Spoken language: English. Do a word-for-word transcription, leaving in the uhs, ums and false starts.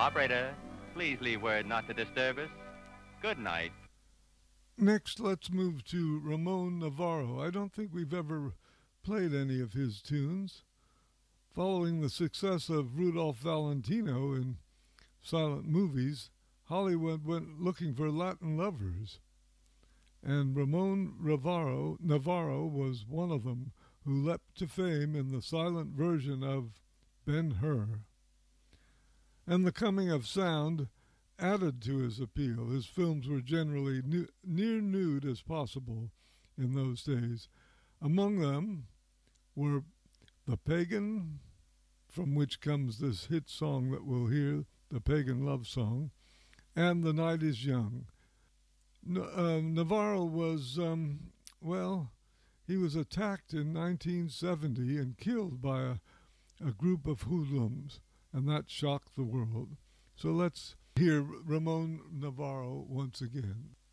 Operator, please leave word not to disturb us. Good night. Next, let's move to Ramon Navarro. I don't think we've ever played any of his tunes. Following the success of Rudolph Valentino in silent movies, Hollywood went looking for Latin lovers. And Ramon Navarro, Navarro was one of them, who leapt to fame in the silent version of Ben-Hur. And the coming of sound added to his appeal. His films were generally nu- near nude as possible in those days. Among them were The Pagan, from which comes this hit song that we'll hear, The Pagan Love Song, and The Night is Young. N- uh, Navarro was, um, well, he was attacked in nineteen seventy and killed by a, a group of hoodlums, and that shocked the world. So let's hear Ramon Navarro once again.